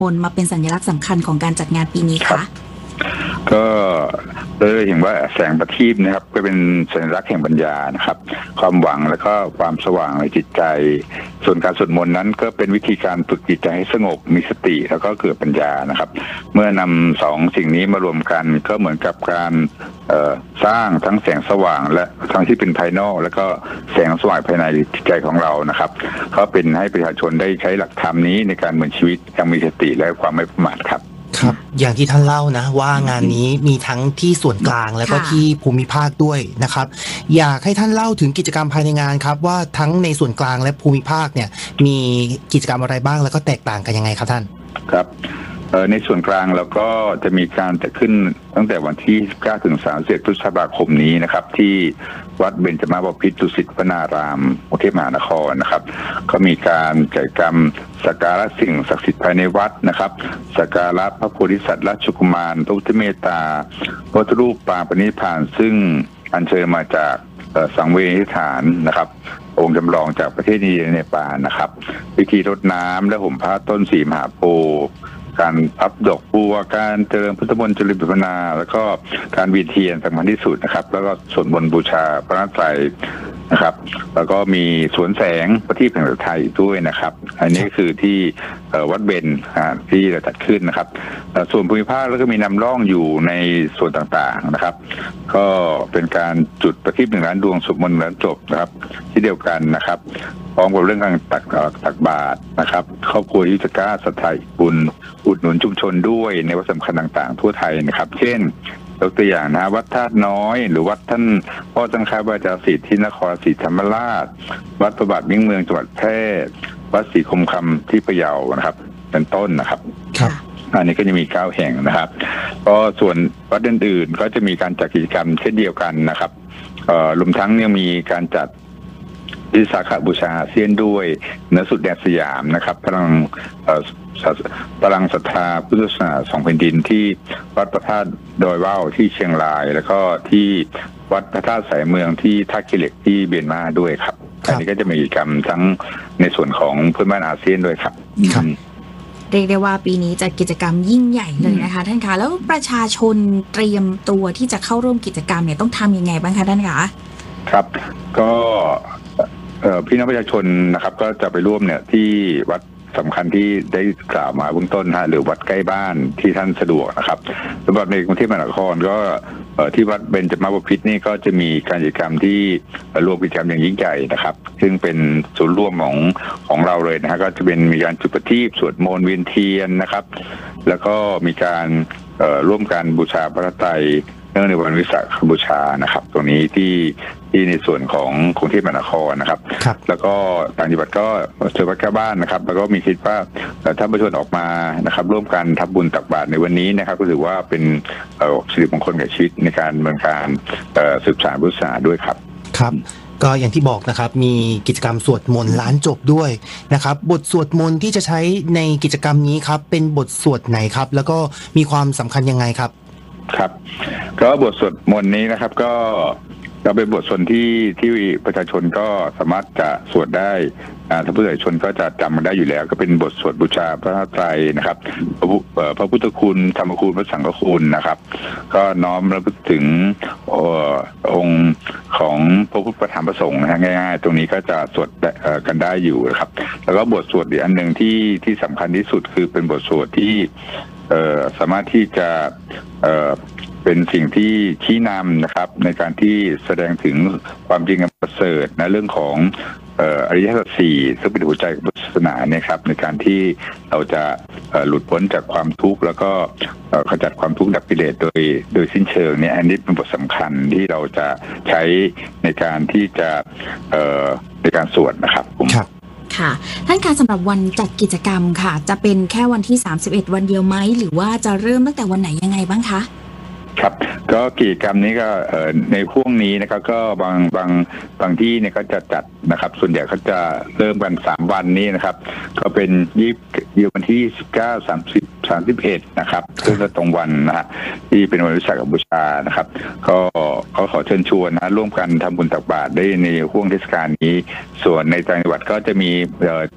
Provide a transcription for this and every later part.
มนต์มาเป็นสัญลักษณ์สำคัญของการจัดงานปีนี้คะก็เลยเห็นว่าแสงประทีปนะครับก็เป็นสัญลักษณ์แห่งปัญญานะครับความหวังและก็ความสว่างในจิตใจส่วนการสวดมนต์นั้นก็เป็นวิธีการฝึกจิตใจให้สงบมีสติแล้วก็เกิดปัญญานะครับเมื่อนำสองสิ่งนี้มารวมกันก็เหมือนกับการสร้างทั้งแสงสว่างและทั้งที่เป็นภายนอกแล้วก็แสงสว่างภายในจิตใจของเรานะครับก็เป็นให้ประชาชนได้ใช้หลักธรรมนี้ในการดำเนินชีวิตอย่างมีสติและความไม่ประมาทครับครับอย่างที่ท่านเล่านะว่างานนี้มีทั้งที่ส่วนกลางแล้วก็ที่ภูมิภาคด้วยนะครับอยากให้ท่านเล่าถึงกิจกรรมภายในงานครับว่าทั้งในส่วนกลางและภูมิภาคเนี่ยมีกิจกรรมอะไรบ้างแล้วก็แตกต่างกันยังไงครับท่านครับในส่วนกลางเราก็จะมีการจัดขึ้นตั้งแต่วันที่19ถึง31พฤษภาคมนี้นะครับที่วัดเบญจมาบพิตรดุสิตวนารามกรุงเทพมหานครนะครับก็มีการจัดกิจกรรมสักการะสิ่งศักดิ์สิทธิ์ภายในวัดนะครับสักการะพระโพธิสัตว์ราชกุมารพระพุทธเมตตาพระพุทธรูปปางปณิพานซึ่งอัญเชิญมาจากสังเวชฐานนะครับองค์จำลองจากประเทศอินเดียเนปาลนะครับพิธีรดน้ำและห่มผ้าต้นสีมหาโพธิ์การพับดอกบัวการเจริญพุทธมนต์เจริญภาวนาแล้วก็การเวียนเทียนสำคัญที่สุดนะครับแล้วก็สวดมนต์บูชาพระรัตนตรัยนะครับแล้วก็มีสวนแสงประทีปแห่งไทยด้วยนะครับอันนี้คือที่วัดเบญที่เราจัดขึ้นนะครับส่วนภูมิภาคแล้วก็มีนำร่องอยู่ในส่วนต่างๆนะครับก็เป็นการจุดประทีป1 ล้านดวงสวดมนต์1 ล้านจบนะครับที่เดียวกันนะครับพร้อมกับเรื่องการตักบาตรนะครับครอบครัวที่จะกล้าศรัทธาบุญอุดหนุนชุมชนด้วยในวัดสำคัญต่างๆทั่วไทยนะครับเช่นยกตัวอย่างนะวัดธาตุน้อยหรือวัดท่านพ่อจังคาวาจาศิษย์ที่นครศรีธรรมราชวัดพระบาทมิ่งเมืองจังหวัดแพร่วัดศรีคมคำที่พะเยานะครับเป็นต้นนะครับครับอันนี้ก็จะมี9 แห่งนะครับก็ส่วนวัดอื่นๆก็จะมีการจัดกิจกรรมเช่นเดียวกันนะครับรวมทั้งยังมีการจัดวิสาขบูชาอาเซียนด้วยเหนือสุดแดนสยามนะครับพลังศรัทธาพุทธศาสนา2 แผ่นดินที่วัดพระธาตุดอยว่าวที่เชียงรายแล้วก็ที่วัดพระธาตุสายเมืองที่ท่าขี้เหล็กที่เมียนมาด้วยครับอันนี้ก็จะมีกิจกรรมทั้งในส่วนของเพื่อนบ้านอาเซียนด้วยครับเรียกได้ว่าปีนี้จัดกิจกรรมยิ่งใหญ่เลยนะคะท่านคะแล้วประชาชนเตรียมตัวที่จะเข้าร่วมกิจกรรมเนี่ยต้องทำยังไงบ้างคะท่านคะครับก็พี่น้องประชาชนนะครับก็จะไปร่วมเนี่ยที่วัดสำคัญที่ได้กล่าวมาเบื้องต้นหรือวัดใกล้บ้านที่ท่านสะดวกนะครับสำหรับในกรุงเทพมหานครก็ที่วัดเบญจมาบพิตรนี่ก็จะมีการกิจกรรมที่รวมกิจกรรมอย่างยิ่งใหญ่นะครับซึ่งเป็นส่วนร่วมของเราเลยนะฮะก็จะเป็นมีการจุดประทีปสวดมนต์เวียนเทียนนะครับแล้วก็มีการร่วมกันบูชาพระไตรเนื่องในวันวิสาขบูชานะครับตรงนี้ที่ในส่วนของกรุงเทพมหานครนะครับแล้วก็ต่างจังหวัดก็เชิญวัดแก้บ้านนะครับแล้วก็มีคิดว่าท่านประชาชนออกมานะครับร่วมกันทำบุญตักบาตรในวันนี้นะครับก็ถือว่าเป็นสิริมงคลแก่ชีวิตในการดำเนินการสืบสานพุทธศาสนาด้วยครับครับก็อย่างที่บอกนะครับมีกิจกรรมสวดมนต์ล้านจบด้วยนะครับบทสวดมนต์ที่จะใช้ในกิจกรรมนี้ครับเป็นบทสวดไหนครับแล้วก็มีความสำคัญยังไงครับครับก็บทสวดมนต์นี้นะครับก็เป็นบทสวดที่ประชาชนก็สามารถจะสวดได้ท่านผู้ใหญ่ชนก็จะจำมันได้อยู่แล้วก็เป็นบทสวดบูชาพระไตรนะครับพระพุทธคุณธรรมคุณพระสังฆคุณนะครับก็น้อมระลึกถึงองค์ของพระพุทธธรรมพระสงฆ์นะง่ายๆตรงนี้ก็จะสวดกันได้อยู่นะครับแล้วก็บทสวดอีกอันหนึ่งที่สำคัญที่สุดคือเป็นบทสวดที่สามารถที่จะเป็นสิ่งที่ชี้นำนะครับในการที่แสดงถึงความจริงอันประเสริฐนะเรื่องของอริยสัจ 4ซึ่งเป็นหัวใจของศาสนาเนี่ยครับในการที่เราจะหลุดพ้นจากความทุกข์แล้วก็ขจัดความทุกข์ดับกิเลสโดยสิ้นเชิงเนี่ยอันนี้เป็นบทสำคัญที่เราจะใช้ในการที่จะในการสวดนะครับผมค่ะท่านคะสำหรับวันจัดกิจกรรมค่ะจะเป็นแค่วันที่31วันเดียวไหมหรือว่าจะเริ่มตั้งแต่วันไหนยังไงบ้างคะครับก็กิจกรรมนี้ก็ในช่วงนี้นะครับก็บางที่เนี่ยก็จะจัดนะครับส่วนใหญ่เขาจะเริ่มกัน3วันนี้นะครับก็เป็นวันที่19 30 31นะครับซึ่งก็ตรงวันนะฮะที่เป็นวันวิสาขบูชานะครับก็ขอเชิญชวนนะร่วมกันทำบุญตักบาตรได้ในช่วงเทศกาลนี้ส่วนในจังหวัดก็จะมีจัด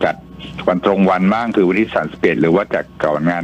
วันตรงวันบ้างคือวันที่31หรือว่าจากก่อนงาน